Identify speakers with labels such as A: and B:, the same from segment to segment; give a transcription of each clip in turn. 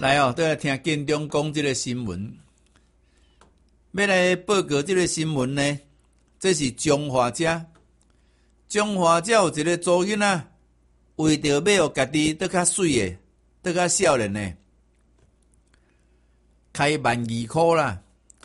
A: 来哦，都来听建中讲这个新闻。要来报告这个新闻呢，这是中华者。中华者有一个祖囡仔，为着要互家己得较水的、得较少年的，开12,000啦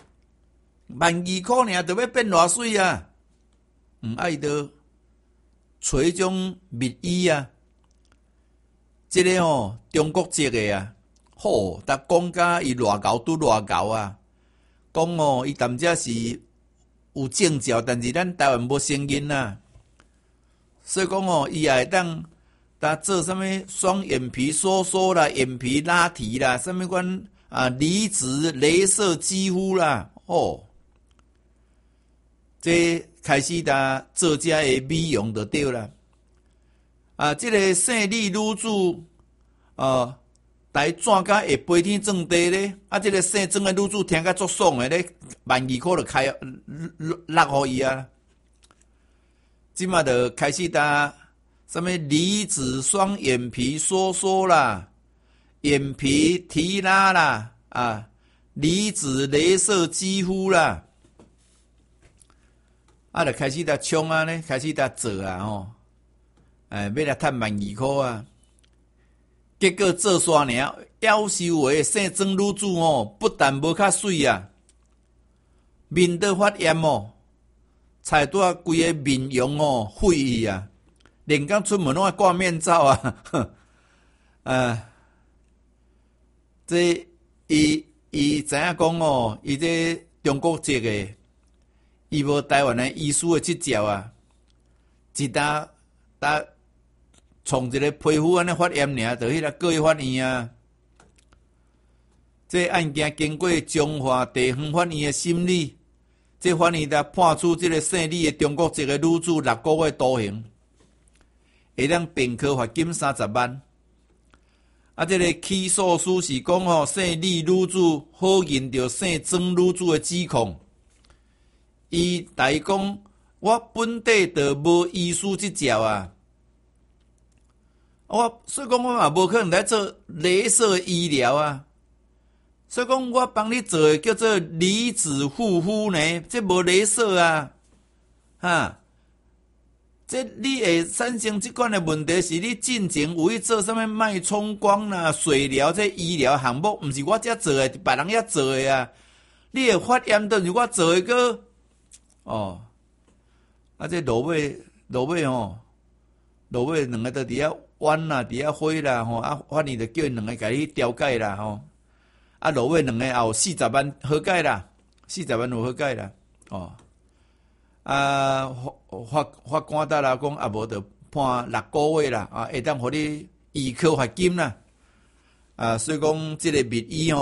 A: ，12,000尔就要变偌水啊？伊就找种秘医啊，这个中国籍的啊，好，但讲甲伊偌厚拄偌厚啊，讲伊淡仔是有证照，但是咱台湾无承认啊，所以讲伊也会当做啥物双眼皮收缩啦、眼皮拉提啦、啥物款离子镭射肌肤啦，这开始做遮的美容就对啦。这个生理女子来转甲会飞天转地咧，这个姓庄的女子听甲足爽的咧，12,000就开落互伊啊。即马就开始什么离子双眼皮收缩啦，眼皮提拉啦，离子镭射肌肤啦，就开始冲啊咧，开始做啊要来赚12,000啊。结果做煞尔，夭寿的姓庄女子不但无较水啊，面都发炎菜拄规个面容废去啊，连刚出门拢要挂面罩啊。这伊知影讲伊这中国籍的，伊无台湾的医师的执照啊，一创一个皮肤安尼发炎尔，就迄个告伊法院啊。这案件经过中华地方法院的审理，这法院判处这个姓李的中国籍的女子6个月徒刑，会当并科罚金30万。这个起诉书是讲姓李女子否认着姓庄女子的指控，伊来讲我本地就无医师执照啊。所以讲我嘛无可能来做镭射医疗啊，所以讲我帮你做的叫做离子护肤呢，这无镭射啊，这你会产生即款的问题是你进前有去做什么脉冲光啦、水疗这医疗项目，毋是我遮做的，别人遐做的啊，你会发炎都是我做的个，这落尾两个都伫遐弯啦，伫遐火啦，反正就叫因两个家己调解啦，落尾两个也有40万和解啦，40万有和解啦，法官啦讲无就判6个月啦，会当互你医科罚金啦，所以讲这个秘医